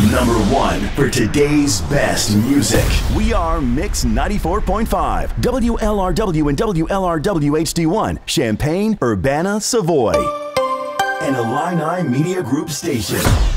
Number one for today's best music. We are Mix 94.5, WLRW and WLRW HD1, Champaign, Urbana, Savoy. An Illini Media Group station.